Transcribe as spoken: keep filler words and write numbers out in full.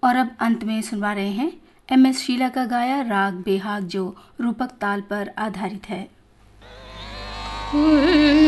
और अब अंत में सुनवा रहे हैं एम एस शीला का गाया राग बेहाग जो रूपक ताल पर आधारित है।